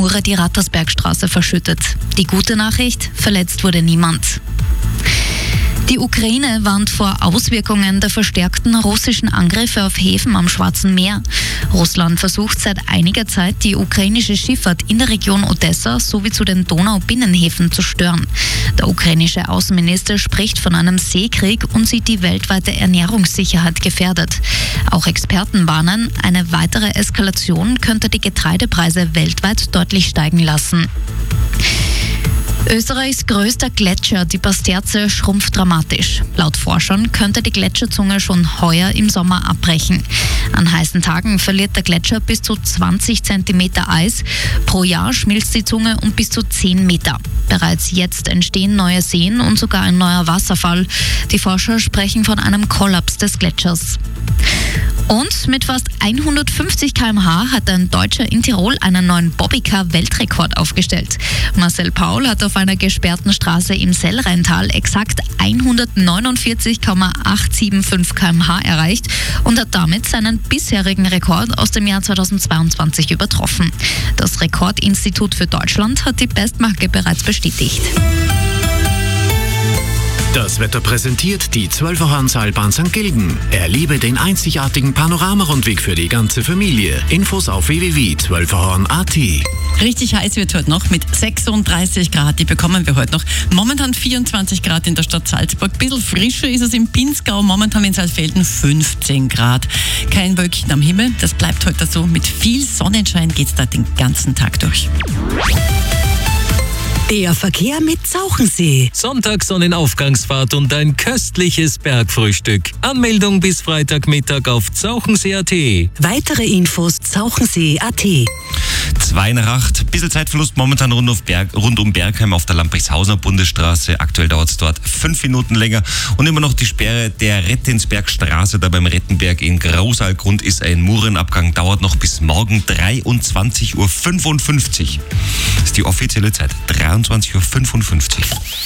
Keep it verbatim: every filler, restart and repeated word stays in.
Mure die Rattersbergstraße verschüttet. Die gute Nachricht: verletzt wurde niemand. Die Ukraine warnt vor Auswirkungen der verstärkten russischen Angriffe auf Häfen am Schwarzen Meer. Russland versucht seit einiger Zeit, die ukrainische Schifffahrt in der Region Odessa sowie zu den Donaubinnenhäfen zu stören. Der ukrainische Außenminister spricht von einem Seekrieg und sieht die weltweite Ernährungssicherheit gefährdet. Auch Experten warnen, eine weitere Eskalation könnte die Getreidepreise weltweit deutlich steigen lassen. Österreichs größter Gletscher, die Pasterze, schrumpft dramatisch. Laut Forschern könnte die Gletscherzunge schon heuer im Sommer abbrechen. An heißen Tagen verliert der Gletscher bis zu zwanzig Zentimeter Eis. Pro Jahr schmilzt die Zunge um bis zu zehn Meter. Bereits jetzt entstehen neue Seen und sogar ein neuer Wasserfall. Die Forscher sprechen von einem Kollaps des Gletschers. Und mit fast hundertfünfzig Kilometer pro Stunde hat ein Deutscher in Tirol einen neuen Bobbycar-Weltrekord aufgestellt. Marcel Paul hat auf einer gesperrten Straße im Sellrheintal exakt hundertneunundvierzig Komma achthundertfünfundsiebzig Kilometer pro Stunde erreicht und hat damit seinen bisherigen Rekord aus dem Jahr zweitausendzweiundzwanzig übertroffen. Das Rekordinstitut für Deutschland hat die Bestmarke bereits bestätigt. Das Wetter präsentiert die zwölfer-Horn-Seilbahn Sankt Gilgen. Erlebe den einzigartigen Panoramarundweg für die ganze Familie. Infos auf w w w punkt zwölferhorn punkt a t. Richtig heiß wird heute noch mit sechsunddreißig Grad. Die bekommen wir heute noch. Momentan vierundzwanzig Grad in der Stadt Salzburg. Ein bisschen frischer ist es im Pinzgau. Momentan in Salzfelden fünfzehn Grad. Kein Wölkchen am Himmel. Das bleibt heute so. Mit viel Sonnenschein geht es da den ganzen Tag durch. Der Verkehr mit Zauchensee. Sonntagssonnenaufgangsfahrt und ein köstliches Bergfrühstück. Anmeldung bis Freitagmittag auf zauchensee punkt a t. Weitere Infos zauchensee punkt a t. Zwei nach acht. Bisschen Zeitverlust momentan rund, auf Berg, rund um Bergheim auf der Lamprechtshausener Bundesstraße. Aktuell dauert es dort fünf Minuten länger. Und immer noch die Sperre der Rettensbergstraße da beim Rettenberg in Grausalgrund ist ein Murenabgang. Dauert noch bis morgen dreiundzwanzig Uhr fünfundfünfzig. Das ist die offizielle Zeit. dreiundzwanzig Uhr fünfundfünfzig.